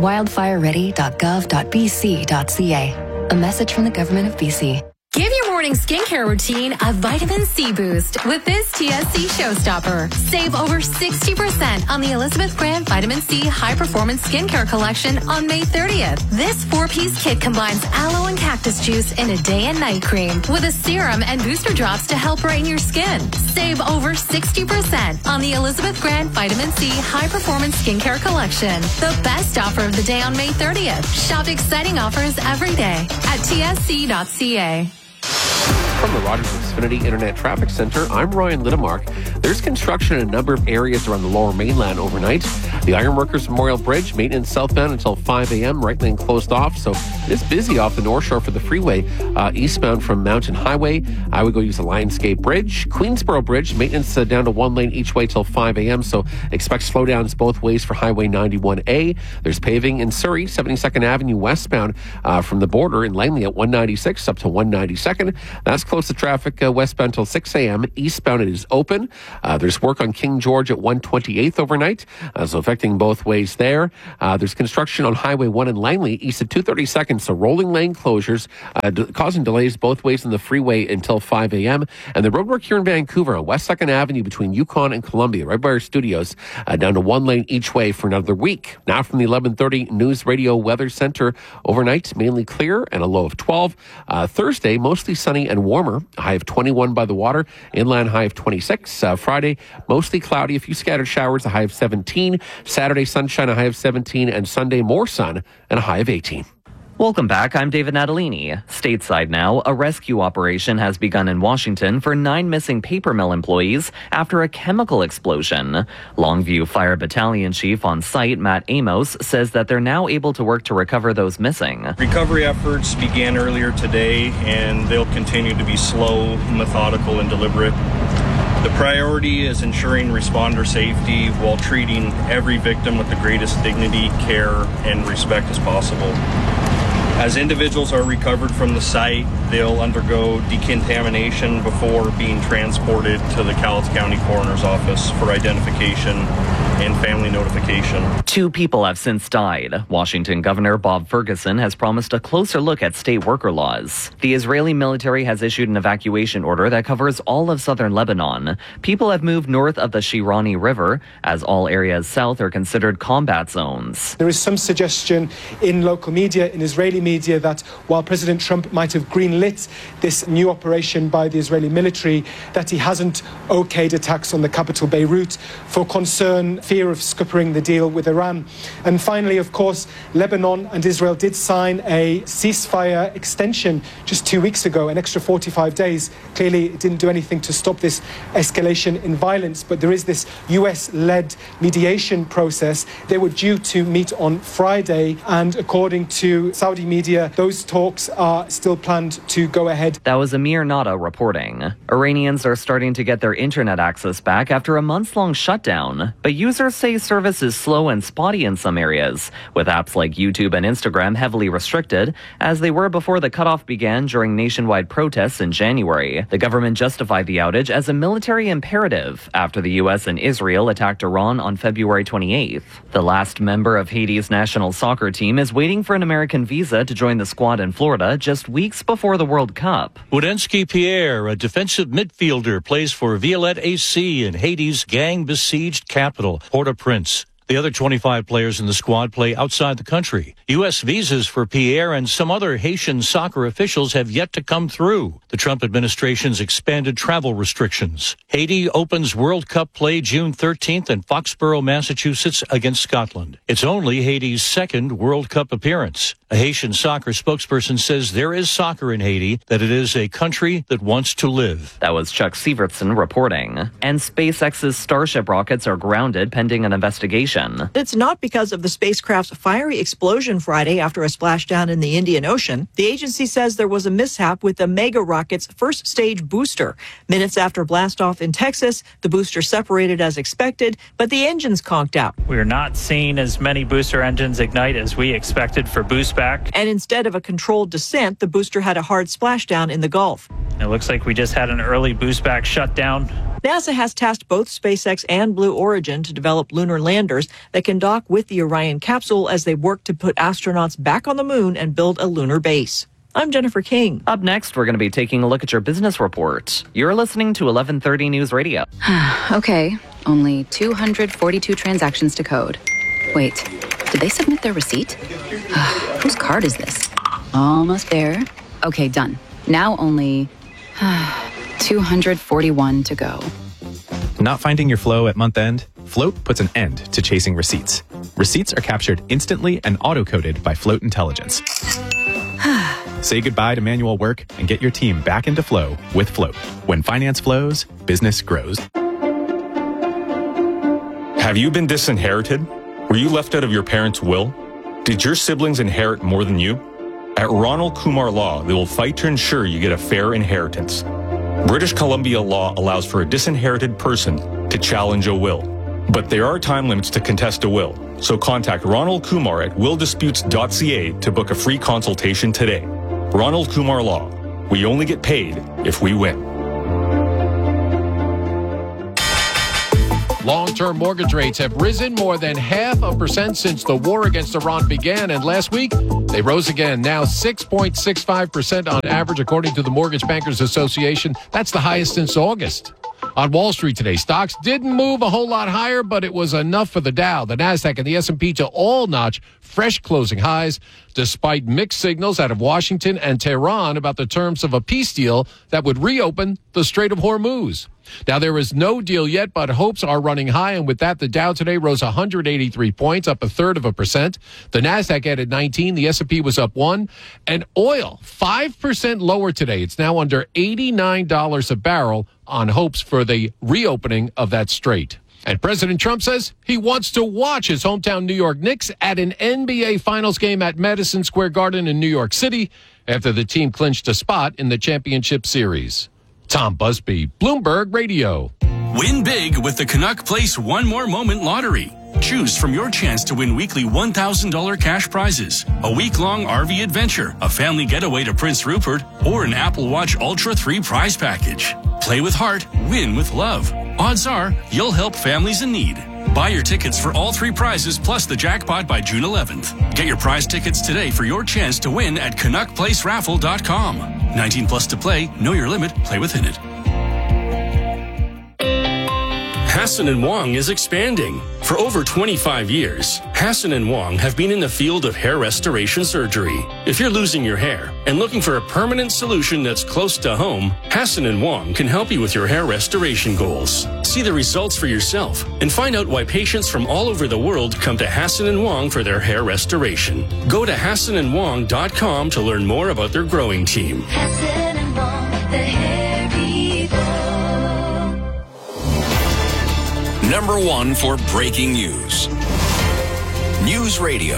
wildfireready.gov.bc.ca. A message from the Government of BC. Give your morning skincare routine a vitamin C boost with this TSC Showstopper. Save over 60% on the Elizabeth Grant Vitamin C High Performance Skincare Collection on May 30th. This 4-piece kit combines aloe and cactus juice in a day and night cream with a serum and booster drops to help brighten your skin. Save over 60% on the Elizabeth Grant Vitamin C High Performance Skincare Collection. The best offer of the day on May 30th. Shop exciting offers every day at tsc.ca. From the Rogers Xfinity Internet Traffic Center, I'm Ryan Lidemark. There's construction in a number of areas around the Lower Mainland overnight. The Ironworkers Memorial Bridge, maintenance southbound until 5 a.m. Right lane closed off, so it is busy off the North Shore for the freeway. Eastbound from Mountain Highway, I would go use the Lionsgate Bridge. Queensboro Bridge, maintenance down to 1 lane each way till 5 a.m., so expect slowdowns both ways for Highway 91A. There's paving in Surrey, 72nd Avenue westbound from the border in Langley at 196 up to 192nd. That's close to traffic westbound till 6 a.m. Eastbound it is open. There's work on King George at 128th overnight, so affecting both ways there. There's construction on Highway 1 in Langley east of 232nd, so rolling lane closures causing delays both ways on the freeway until 5 a.m. And the roadwork here in Vancouver on West 2nd Avenue between Yukon and Columbia, right by our studios, down to 1 lane each way for another week. Now from the 11:30 News Radio Weather Center, overnight mainly clear and a low of 12. Thursday, mostly sunny and warmer, a high of 21 by the water, inland high of 26. Friday, mostly cloudy, a few scattered showers, a high of 17. Saturday, sunshine, a high of 17. And Sunday, more sun and a high of 18. Welcome back. I'm David Natalini. Stateside now, a rescue operation has begun in Washington for 9 missing paper mill employees after a chemical explosion. Longview Fire Battalion Chief on site, Matt Amos, says that they're now able to work to recover those missing. Recovery efforts began earlier today, and they'll continue to be slow, methodical, and deliberate. The priority is ensuring responder safety while treating every victim with the greatest dignity, care, and respect as possible. As individuals are recovered from the site, they'll undergo decontamination before being transported to the Cowlitz County Coroner's Office for identification and family notification. 2 people have since died. Washington Governor Bob Ferguson has promised a closer look at state worker laws. The Israeli military has issued an evacuation order that covers all of southern Lebanon. People have moved north of the Shirani River, as all areas south are considered combat zones. There is some suggestion in local media, in Israeli media, that while President Trump might have greenlit this new operation by the Israeli military, that he hasn't okayed attacks on the capital Beirut for concern, fear of scuppering the deal with Iran. And finally, of course, Lebanon and Israel did sign a ceasefire extension just 2 weeks ago, an extra 45 days. Clearly, it didn't do anything to stop this escalation in violence, but there is this US-led mediation process. They were due to meet on Friday, and according to Saudi media, those talks are still planned to go ahead. That was Amir Nada reporting. Iranians are starting to get their internet access back after a months-long shutdown, but users say service is slow and spotty in some areas, with apps like YouTube and Instagram heavily restricted, as they were before the cutoff began during nationwide protests in January. The government justified the outage as a military imperative after the U.S. and Israel attacked Iran on February 28th. The last member of Haiti's national soccer team is waiting for an American visa to join the squad in Florida just weeks before the World Cup. Woodensky Pierre, a defensive midfielder, plays for Violette AC in Haiti's gang-besieged capital, Port-au-Prince. The other 25 players in the squad play outside the country. U.S. visas for Pierre and some other Haitian soccer officials have yet to come through. The Trump administration's expanded travel restrictions. Haiti opens World Cup play June 13th in Foxborough, Massachusetts against Scotland. It's only Haiti's second World Cup appearance. A Haitian soccer spokesperson says there is soccer in Haiti, that it is a country that wants to live. That was Chuck Sievertson reporting. And SpaceX's Starship rockets are grounded pending an investigation. It's not because of the spacecraft's fiery explosion Friday after a splashdown in the Indian Ocean. The agency says there was a mishap with the Mega rocket's first stage booster. Minutes after blastoff in Texas, the booster separated as expected, but the engines conked out. We're not seeing as many booster engines ignite as we expected for boost back. And instead of a controlled descent, the booster had a hard splashdown in the Gulf. It looks like we just had an early boost back shutdown. NASA has tasked both SpaceX and Blue Origin to develop lunar landers that can dock with the Orion capsule as they work to put astronauts back on the moon and build a lunar base. I'm Jennifer King. Up next, we're going to be taking a look at your business report. You're listening to 1130 News Radio. Okay, only 242 transactions to code. Wait, did they submit their receipt? Whose card is this? Almost there. Okay, done. Now only 241 to go. Not finding your flow at month end? Float puts an end to chasing receipts. Receipts are captured instantly and auto-coded by Float Intelligence. Say goodbye to manual work and get your team back into flow with Float. When finance flows, business grows. Have you been disinherited? Were you left out of your parents' will? Did your siblings inherit more than you? At Ronald Kumar Law, they will fight to ensure you get a fair inheritance. British Columbia law allows for a disinherited person to challenge a will. But there are time limits to contest a will, so contact Ronald Kumar at willdisputes.ca to book a free consultation today. Ronald Kumar Law. We only get paid if we win. Long-term mortgage rates have risen more than 0.5% since the war against Iran began, and last week they rose again, now 6.65% on average, according to the Mortgage Bankers Association. That's the highest since August. On Wall Street today, stocks didn't move a whole lot higher, but it was enough for the Dow, the Nasdaq, and the S&P to all notch fresh closing highs, despite mixed signals out of Washington and Tehran about the terms of a peace deal that would reopen the Strait of Hormuz. Now, there is no deal yet, but hopes are running high, and with that, the Dow today rose 183 points, up 0.33%. The Nasdaq added 19, the S&P was up 1, and oil 5% lower today. It's now under $89 a barrel on hopes for the reopening of that strait. And President Trump says he wants to watch his hometown New York Knicks at an NBA Finals game at Madison Square Garden in New York City after the team clinched a spot in the championship series. Tom Busby, Bloomberg Radio. Win big with the Canuck Place One More Moment Lottery. Choose from your chance to win weekly $1,000 cash prizes, a week-long RV adventure, a family getaway to Prince Rupert, or an Apple Watch Ultra 3 prize package. Play with heart, win with love. Odds are you'll help families in need. Buy your tickets for all 3 prizes plus the jackpot by June 11th. Get your prize tickets today for your chance to win at CanuckPlaceRaffle.com. 19 plus to play. Know your limit. Play within it. Hassan & Wong is expanding. For over 25 years, Hassan & Wong have been in the field of hair restoration surgery. If you're losing your hair and looking for a permanent solution that's close to home, Hassan & Wong can help you with your hair restoration goals. See the results for yourself and find out why patients from all over the world come to Hassan & Wong for their hair restoration. Go to HassanandWong.com to learn more about their growing team. Hassan & Wong, the hair people. Number 1 for breaking news. News Radio.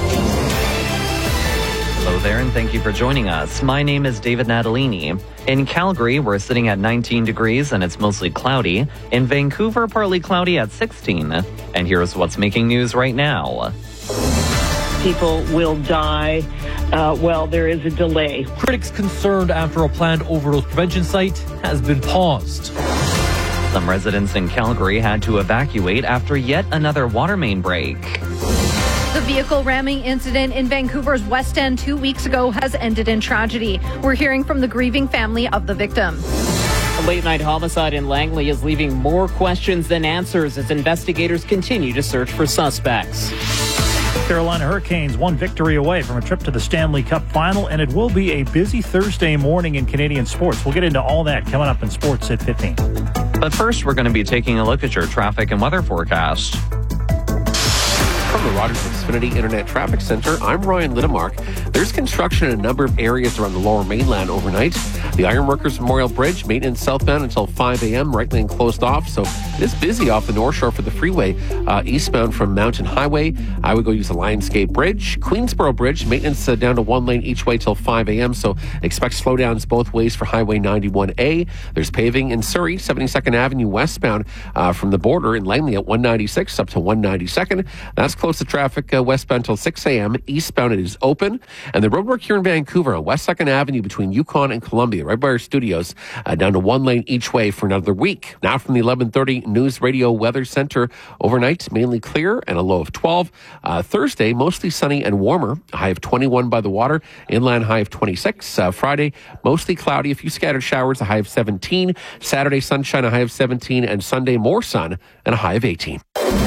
Hello there, and thank you for joining us. My name is David Natalini. In Calgary, we're sitting at 19 degrees and it's mostly cloudy. In Vancouver, partly cloudy at 16. And here's what's making news right now. People will die while there is a delay. Critics concerned after a planned overdose prevention site has been paused. Some residents in Calgary had to evacuate after yet another water main break. The vehicle ramming incident in Vancouver's West End 2 weeks ago has ended in tragedy. We're hearing from the grieving family of the victim. A late-night homicide in Langley is leaving more questions than answers as investigators continue to search for suspects. Carolina Hurricanes one victory away from a trip to the Stanley Cup Final, and it will be a busy Thursday morning in Canadian sports. We'll get into all that coming up in Sports at 15. But first, we're going to be taking a look at your traffic and weather forecast. From the Rogers Xfinity Internet Traffic Center, I'm Ryan Lidemark. There's construction in a number of areas around the Lower Mainland overnight. The Ironworkers Memorial Bridge, maintenance southbound until 5 a.m., right lane closed off, so it is busy off the North Shore for the freeway. Eastbound from Mountain Highway, I would go use the Lionsgate Bridge. Queensboro Bridge, maintenance down to 1 lane each way till 5 a.m., so expect slowdowns both ways for Highway 91A. There's paving in Surrey, 72nd Avenue westbound from the border in Langley at 196 up to 192nd. That's close to traffic westbound till 6 a.m. Eastbound it is open. And the roadwork here in Vancouver on West 2nd Avenue between Yukon and Columbia, right by our studios, down to 1 lane each way for another week. Now from the 11:30 News Radio Weather Center, overnight mainly clear and a low of 12. Thursday, mostly sunny and warmer, a high of 21 by the water, inland high of 26. Friday, mostly cloudy, a few scattered showers, a high of 17. Saturday, sunshine, a high of 17. And Sunday, more sun and a high of 18.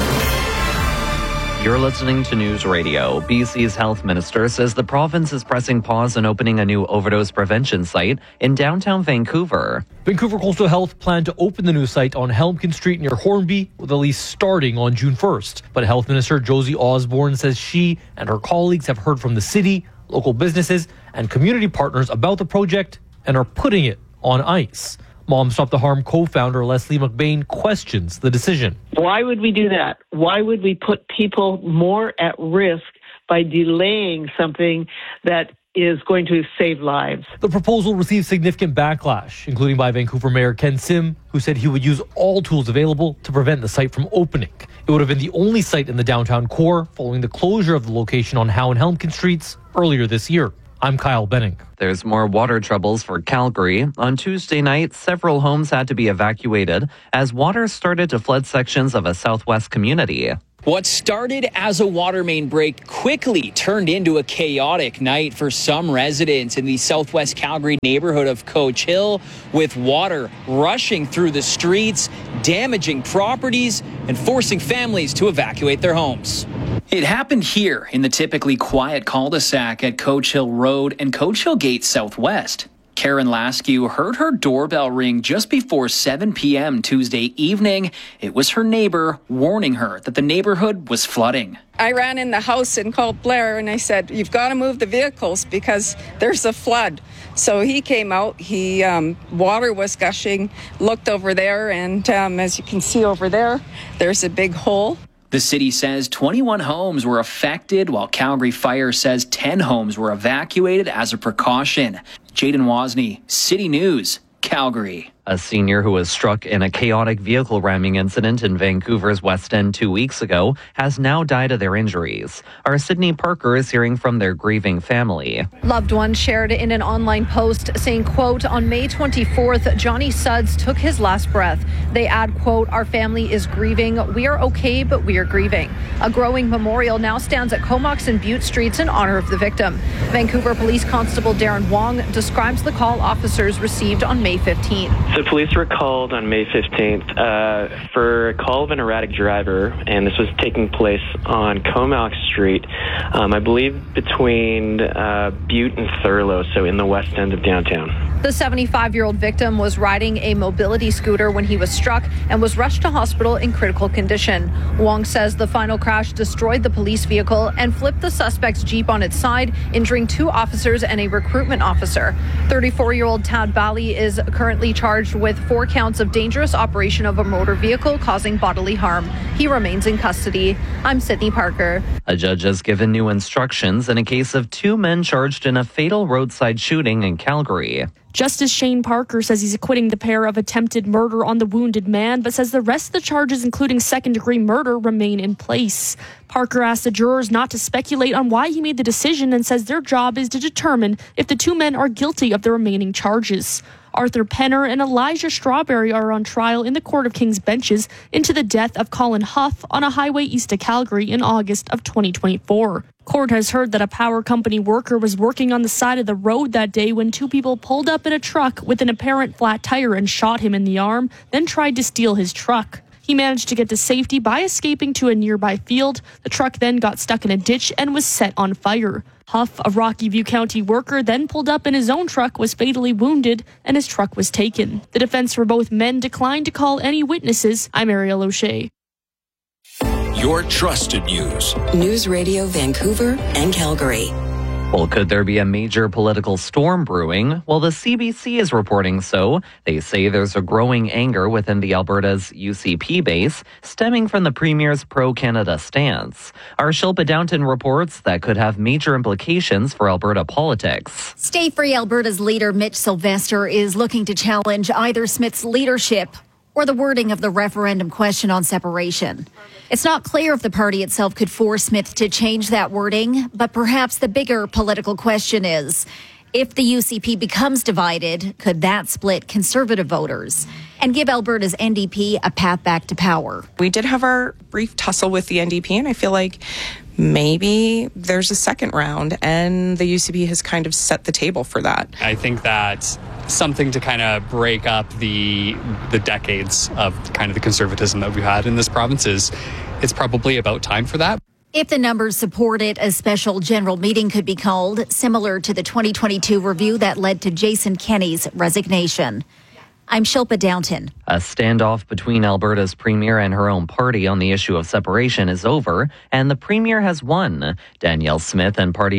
You're listening to News Radio. BC's health minister says the province is pressing pause on opening a new overdose prevention site in downtown Vancouver. Vancouver Coastal Health planned to open the new site on Helmkin Street near Hornby, with a lease starting on June 1st. But Health Minister Josie Osborne says she and her colleagues have heard from the city, local businesses, and community partners about the project and are putting it on ice. Mom Stop the Harm co-founder Leslie McBain questions the decision. Why would we do that? Why would we put people more at risk by delaying something that is going to save lives? The proposal received significant backlash, including by Vancouver Mayor Ken Sim, who said he would use all tools available to prevent the site from opening. It would have been the only site in the downtown core following the closure of the location on Howe and Helmkin Streets earlier this year. I'm Kyle Benning. There's more water troubles for Calgary. On Tuesday night, several homes had to be evacuated as water started to flood sections of a southwest community. What started as a water main break quickly turned into a chaotic night for some residents in the southwest Calgary neighborhood of Coach Hill, with water rushing through the streets, damaging properties, and forcing families to evacuate their homes. It happened here in the typically quiet cul-de-sac at Coach Hill Road and Coach Hill Gate Southwest. Karen Laskew heard her doorbell ring just before 7 p.m. Tuesday evening. It was her neighbor warning her that the neighborhood was flooding. I ran in the house and called Blair and I said, you've got to move the vehicles because there's a flood. So he came out, water was gushing, looked over there, and as you can see over there, there's a big hole. The city says 21 homes were affected, while Calgary Fire says 10 homes were evacuated as a precaution. Jaden Wozni, City News, Calgary. A senior who was struck in a chaotic vehicle ramming incident in Vancouver's West End 2 weeks ago has now died of their injuries. Our Sydney Parker is hearing from their grieving family. Loved ones shared in an online post saying, quote, on May 24th, Johnny Suds took his last breath. They add, quote, our family is grieving. We are okay, but we are grieving. A growing memorial now stands at Comox and Butte Streets in honor of the victim. Vancouver Police Constable Darren Wong describes the call officers received on May 15th. So police were called on May 15th for a call of an erratic driver, and this was taking place on Comox Street, I believe between Butte and Thurlow, so in the west end of downtown. The 75-year-old victim was riding a mobility scooter when he was struck and was rushed to hospital in critical condition. Wong says the final crash destroyed the police vehicle and flipped the suspect's Jeep on its side, injuring 2 officers and a recruitment officer. 34-year-old Tad Bally is currently charged with 4 counts of dangerous operation of a motor vehicle causing bodily harm. He remains in custody. I'm Sydney Parker. A judge has given new instructions in a case of 2 men charged in a fatal roadside shooting in Calgary. Justice Shane Parker says he's acquitting the pair of attempted murder on the wounded man, but says the rest of the charges, including second-degree murder, remain in place. Parker asked the jurors not to speculate on why he made the decision and says their job is to determine if the 2 men are guilty of the remaining charges. Arthur Penner and Elijah Strawberry are on trial in the Court of King's Benches into the death of Colin Huff on a highway east of Calgary in August of 2024. Court has heard that a power company worker was working on the side of the road that day when 2 people pulled up in a truck with an apparent flat tire and shot him in the arm, then tried to steal his truck. He managed to get to safety by escaping to a nearby field. The truck then got stuck in a ditch and was set on fire. Huff, a Rocky View County worker, then pulled up in his own truck, was fatally wounded, and his truck was taken. The defense for both men declined to call any witnesses. I'm Ariel O'Shea. Your trusted news. News Radio Vancouver and Calgary. Well, could there be a major political storm brewing? Well, the CBC is reporting so. They say there's a growing anger within the Alberta's UCP base, stemming from the Premier's pro-Canada stance. Our Shilpa Downton reports that could have major implications for Alberta politics. Stay Free Alberta's leader, Mitch Sylvester, is looking to challenge either Smith's leadership or the wording of the referendum question on separation. It's not clear if the party itself could force Smith to change that wording, but perhaps the bigger political question is, if the UCP becomes divided, could that split Conservative voters and give Alberta's NDP a path back to power? We did have our brief tussle with the NDP, and I feel like maybe there's a second round, and the UCP has kind of set the table for that. I think that something to kind of break up the decades of kind of the conservatism that we've had in this province it's probably about time for that. If the numbers support it, a special general meeting could be called, similar to the 2022 review that led to Jason Kenney's resignation. I'm Shilpa Downton. A standoff between Alberta's Premier and her own party on the issue of separation is over, and the Premier has won. Danielle Smith and party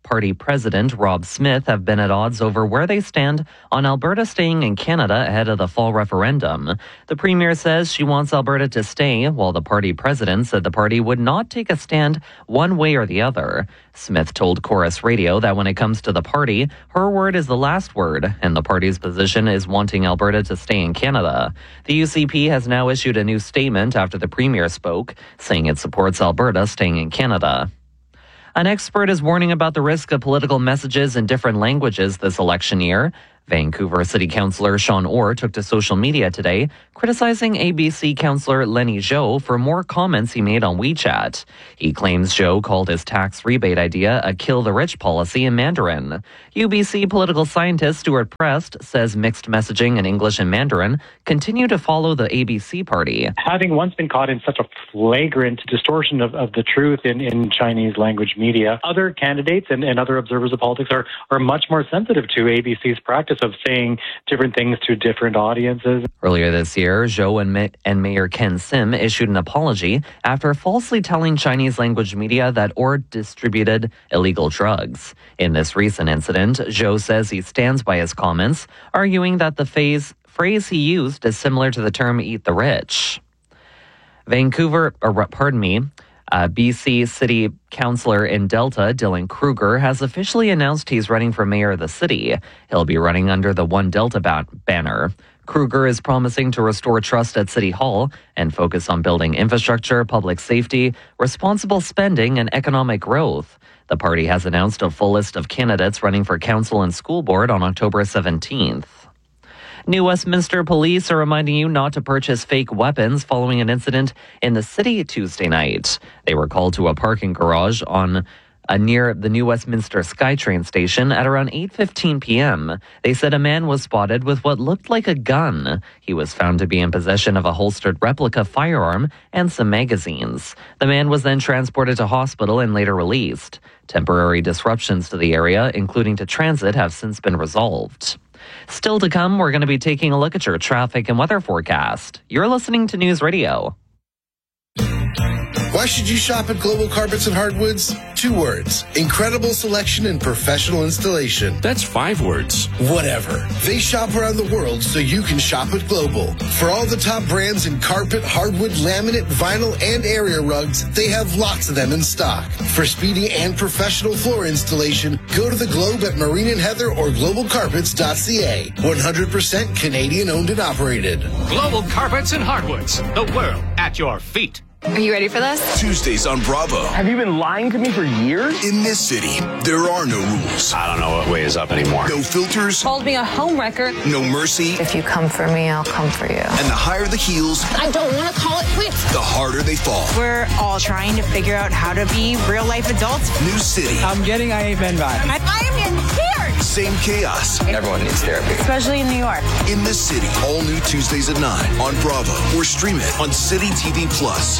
Party president Rob Smith have been at odds over where they stand on Alberta staying in Canada ahead of the fall referendum. The premier says she wants Alberta to stay, while the party president said the party would not take a stand one way or the other. Smith told Chorus Radio that when it comes to the party, her word is the last word, and the party's position is wanting Alberta to stay in Canada. The UCP has now issued a new statement after the premier spoke, saying it supports Alberta staying in Canada. An expert is warning about the risk of political messages in different languages this election year. Vancouver City Councillor Sean Orr took to social media today, criticizing ABC Councillor Lenny Zhou for more comments he made on WeChat. He claims Zhou called his tax rebate idea a kill-the-rich policy in Mandarin. UBC political scientist Stuart Prest says mixed messaging in English and Mandarin continue to follow the ABC party. Having once been caught in such a flagrant distortion of the truth in Chinese language media, other candidates and other observers of politics are much more sensitive to ABC's practice of saying different things to different audiences. Earlier this year, Zhou and Mayor Ken Sim issued an apology after falsely telling Chinese language media that Orr distributed illegal drugs. In this recent incident, Zhou says he stands by his comments, arguing that the phrase he used is similar to the term eat the rich. BC City Councillor in Delta, Dylan Kruger, has officially announced he's running for mayor of the city. He'll be running under the One Delta banner. Kruger is promising to restore trust at City Hall and focus on building infrastructure, public safety, responsible spending, and economic growth. The party has announced a full list of candidates running for council and school board on October 17th. New Westminster police are reminding you not to purchase fake weapons following an incident in the city Tuesday night. They were called to a parking garage near the New Westminster SkyTrain station at around 8:15 p.m. They said a man was spotted with what looked like a gun. He was found to be in possession of a holstered replica firearm and some magazines. The man was then transported to hospital and later released. Temporary disruptions to the area, including to transit, have since been resolved. Still to come, we're going to be taking a look at your traffic and weather forecast. You're listening to News Radio. Why should you shop at Global Carpets and Hardwoods? 2 words. Incredible selection and professional installation. That's 5 words. Whatever. They shop around the world so you can shop at Global. For all the top brands in carpet, hardwood, laminate, vinyl, and area rugs, they have lots of them in stock. For speedy and professional floor installation, go to the Globe at Marine and Heather or globalcarpets.ca. 100% Canadian owned and operated. Global Carpets and Hardwoods. The world at your feet. Are you ready for this? Tuesdays on Bravo. Have you been lying to me for years? In this city, there are no rules. I don't know what way is up anymore. No filters. Called me a homewrecker. No mercy. If you come for me, I'll come for you. And the higher the heels, I don't want to call it quits. the harder they fall. We're all trying to figure out how to be real life adults. New city. I'm getting I Ain't Been Bad. I am in tears. Same chaos. Everyone needs therapy. Especially in New York. In this city, all new Tuesdays at 9 on Bravo or stream it on City TV Plus.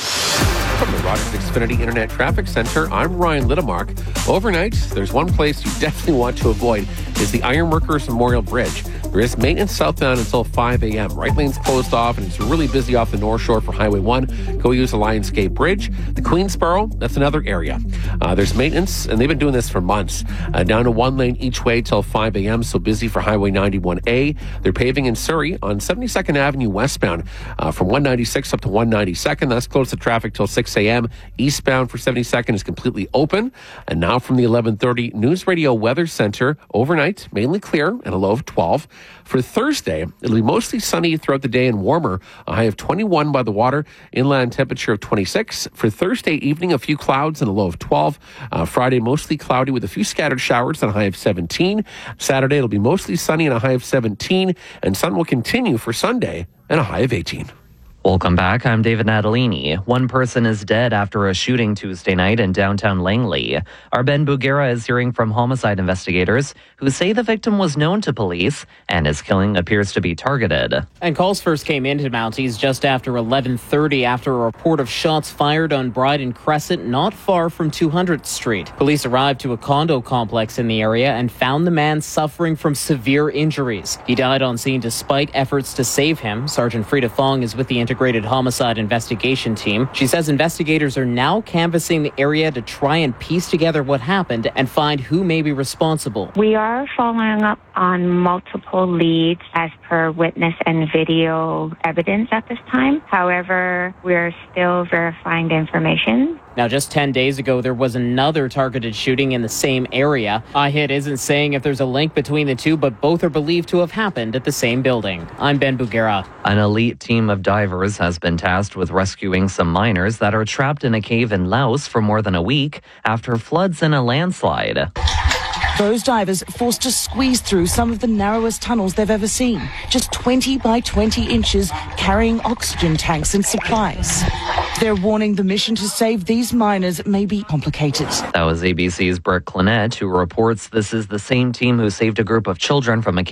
From the Rogers Xfinity Internet Traffic Center, I'm Ryan Littamark. Overnight, there's one place you definitely want to avoid is the Ironworkers Memorial Bridge. There is maintenance southbound until 5 a.m. Right lane's closed off, and it's really busy off the North Shore for Highway 1. Go use the Lionsgate Bridge. The Queensboro, that's another area. There's maintenance, and they've been doing this for months. Down to 1 lane each way till 5 a.m., so busy for Highway 91A. They're paving in Surrey on 72nd Avenue westbound from 196 up to 192nd. That's closed to traffic till 6 a.m. Eastbound for 72nd is completely open. And now from the 11:30 News Radio Weather Center, overnight, mainly clear and a low of 12. For Thursday, it'll be mostly sunny throughout the day and warmer. A high of 21 by the water, inland temperature of 26. For Thursday evening, a few clouds and a low of 12. Friday, mostly cloudy with a few scattered showers and a high of 17. Saturday, it'll be mostly sunny and a high of 17. And sun will continue for Sunday and a high of 18. Welcome back. I'm David Natalini. One person is dead after a shooting Tuesday night in downtown Langley. Our Ben Bugera is hearing from homicide investigators who say the victim was known to police and his killing appears to be targeted. And calls first came into Mounties just after 11:30 after a report of shots fired on Bryden Crescent not far from 200th Street. Police arrived to a condo complex in the area and found the man suffering from severe injuries. He died on scene despite efforts to save him. Sergeant Frida Fong is with the Integrated Homicide Investigation Team. She says investigators are now canvassing the area to try and piece together what happened and find who may be responsible. We are following up on multiple leads as per witness and video evidence at this time. However, we're still verifying the information. Now, just 10 days ago, there was another targeted shooting in the same area. iHit isn't saying if there's a link between the two, but both are believed to have happened at the same building. I'm Ben Bugera. An elite team of divers has been tasked with rescuing some miners that are trapped in a cave in Laos for more than a week after floods and a landslide. Those divers forced to squeeze through some of the narrowest tunnels they've ever seen, just 20 by 20 inches, carrying oxygen tanks and supplies. They're warning the mission to save these miners may be complicated. That was ABC's Brooke Clinette, who reports this is the same team who saved a group of children from a